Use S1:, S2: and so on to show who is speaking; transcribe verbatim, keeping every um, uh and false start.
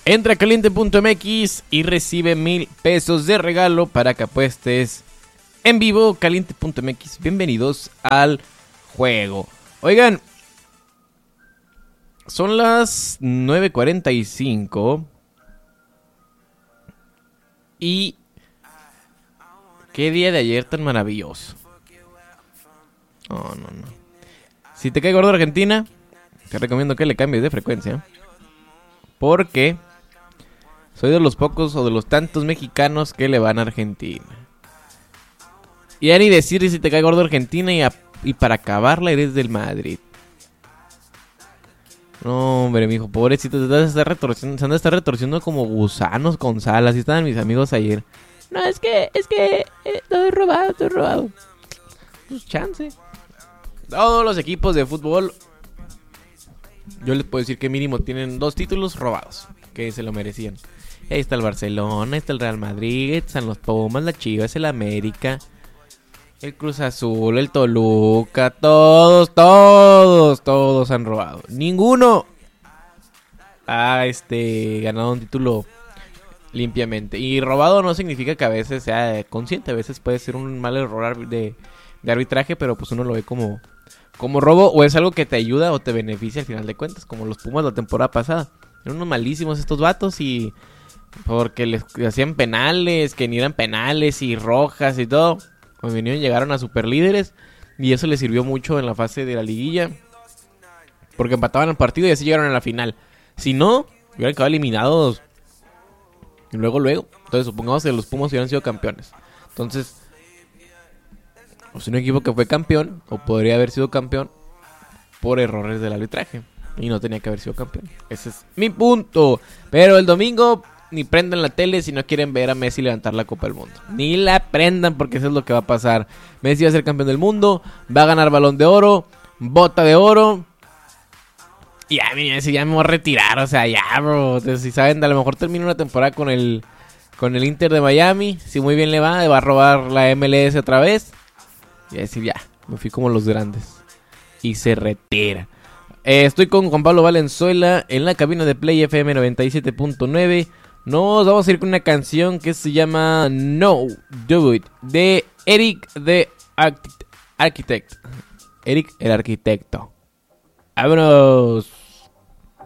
S1: Entra a caliente punto m x y recibe mil pesos de regalo para que apuestes en vivo. caliente punto m x, bienvenidos al juego. Oigan, son las nueve cuarenta y cinco y qué día de ayer tan maravilloso. No, no, no. Si te cae gordo Argentina, te recomiendo que le cambies de frecuencia, porque soy de los pocos o de los tantos mexicanos que le van a Argentina. Y ya ni decir si te cae gordo Argentina y, a, y para acabarla eres del Madrid. No, hombre, mijo, pobrecito, te estás estar retorciendo, se anda a estar retorciendo como gusanos con sal. Así estaban mis amigos ayer. No, es que, es que, eh, estoy robado, estoy robado. Pues chance. Todos los equipos de fútbol, yo les puedo decir que mínimo tienen dos títulos robados, que se lo merecían. Ahí está el Barcelona, ahí está el Real Madrid, están los Pumas, la Chivas, el América, el Cruz Azul, el Toluca, todos, todos, todos han robado. Ninguno ha este, ganado un título limpiamente. Y robado no significa que a veces sea consciente, a veces puede ser un mal error de, de arbitraje, pero pues uno lo ve como, como robo, o es algo que te ayuda o te beneficia al final de cuentas, como los Pumas la temporada pasada. Eran unos malísimos estos vatos y porque les hacían penales, que ni eran penales y rojas y todo. Cuando vinieron llegaron a superlíderes y eso les sirvió mucho en la fase de la liguilla, porque empataban el partido y así llegaron a la final. Si no, hubieran quedado eliminados luego, luego. Entonces supongamos que los Pumas hubieran sido campeones. Entonces, pues un equipo que fue campeón, o podría haber sido campeón, por errores del arbitraje, y no tenía que haber sido campeón. Ese es mi punto. Pero el domingo ni prendan la tele si no quieren ver a Messi levantar la Copa del Mundo. Ni la prendan, porque eso es lo que va a pasar. Messi va a ser campeón del mundo, va a ganar Balón de Oro, Bota de Oro. Y ya, mi Messi ya me voy a retirar, o sea, ya, bro. Entonces, si saben, a lo mejor termina una temporada con el con el Inter de Miami. Si muy bien le va, va a robar la M L S otra vez. Y a decir, ya, me fui como los grandes. Y se retira. Eh, estoy con Juan Pablo Valenzuela en la cabina de Play F M noventa y siete punto nueve. Nos vamos a ir con una canción que se llama No Do It, de Eric the Architect. Eric el arquitecto. ¡Vámonos!